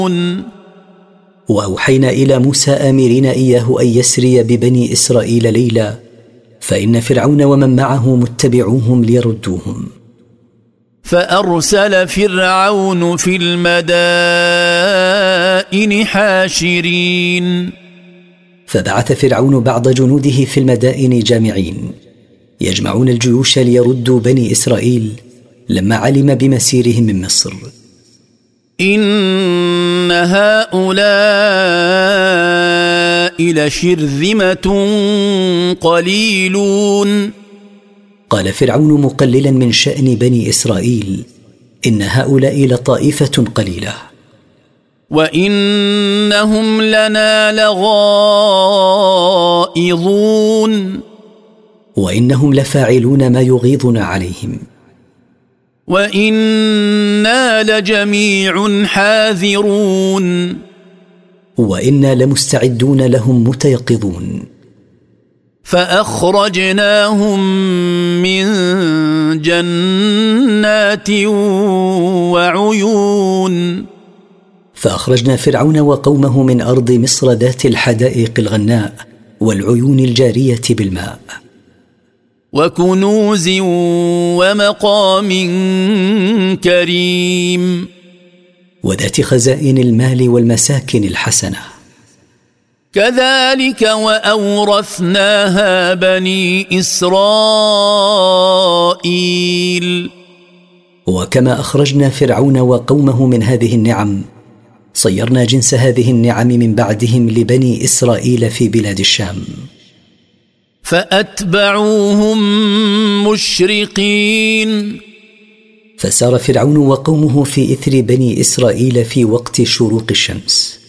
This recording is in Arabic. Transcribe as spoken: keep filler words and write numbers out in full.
وأوحينا إلى موسى آمرين إياه أن يسري ببني إسرائيل ليلا، فإن فرعون ومن معه متبعوهم ليردوهم. فأرسل فرعون في المدائن حاشرين، فبعث فرعون بعض جنوده في المدائن جامعين يجمعون الجيوش ليردوا بني إسرائيل لما علم بمسيرهم من مصر. إن هؤلاء لشرذمة قليلون. قال فرعون مقللا من شأن بني إسرائيل: إن هؤلاء لطائفة قليلة، وإنهم لنا لغائظون، وإنهم لفاعلون ما يغيظنا عليهم، وإنا لجميع حاذرون، وإنا لمستعدون لهم متيقظون. فأخرجناهم من جنات وعيون. فأخرجنا فرعون وقومه من أرض مصر ذات الحدائق الغناء والعيون الجارية بالماء، وكنوز ومقام كريم، وذات خزائن المال والمساكن الحسنة. كذلك وأورثناها بني إسرائيل. وكما أخرجنا فرعون وقومه من هذه النعم، صيرنا جنس هذه النعم من بعدهم لبني إسرائيل في بلاد الشام. فأتبعوهم مشرقين، فسار فرعون وقومه في إثر بني إسرائيل في وقت شروق الشمس.